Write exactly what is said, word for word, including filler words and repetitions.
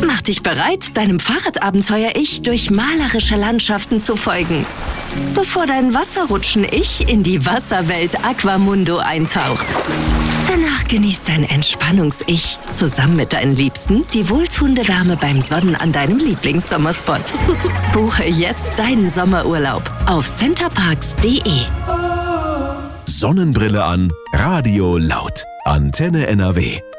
Mach dich bereit, deinem Fahrradabenteuer-Ich durch malerische Landschaften zu folgen, bevor dein Wasserrutschen-Ich in die Wasserwelt Aquamundo eintaucht. Danach genießt dein Entspannungs-Ich zusammen mit deinen Liebsten die wohltuende Wärme beim Sonnen an deinem Lieblingssommerspot. Buche jetzt deinen Sommerurlaub auf centerparks punkt de. Sonnenbrille an, Radio laut. Antenne N R W.